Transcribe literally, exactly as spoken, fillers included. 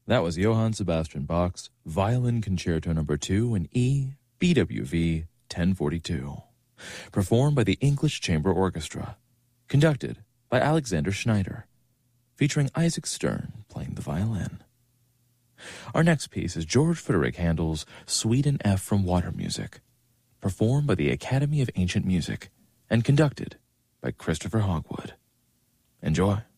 That was Johann Sebastian Bach's Violin Concerto Number two in E, B W V ten forty-two, performed by the English Chamber Orchestra, conducted by Alexander Schneider, featuring Isaac Stern playing the violin. Our next piece is George Frederick Handel's Suite in F from Water Music, performed by the Academy of Ancient Music and conducted by Christopher Hogwood. Enjoy.